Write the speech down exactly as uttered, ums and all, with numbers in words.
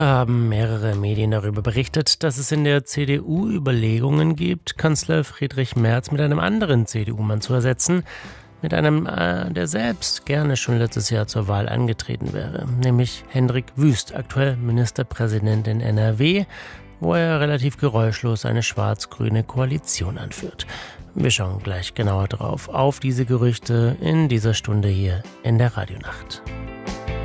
Haben mehrere Medien darüber berichtet, dass es in der C D U Überlegungen gibt, Kanzler Friedrich Merz mit einem anderen C D U-Mann zu ersetzen, mit einem, äh, der selbst gerne schon letztes Jahr zur Wahl angetreten wäre, nämlich Hendrik Wüst, aktuell Ministerpräsident in N R W, wo er relativ geräuschlos eine schwarz-grüne Koalition anführt. Wir schauen gleich genauer drauf, auf diese Gerüchte in dieser Stunde hier in der Radionacht.